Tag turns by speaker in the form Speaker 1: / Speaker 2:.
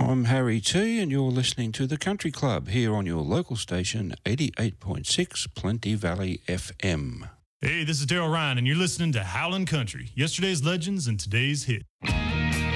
Speaker 1: I'm Harry T, and you're listening to The Country Club here on your local station, 88.6 Plenty Valley FM.
Speaker 2: Hey, this is Daryl Ryan, and you're listening to Howlin' Country, yesterday's legends and today's hit.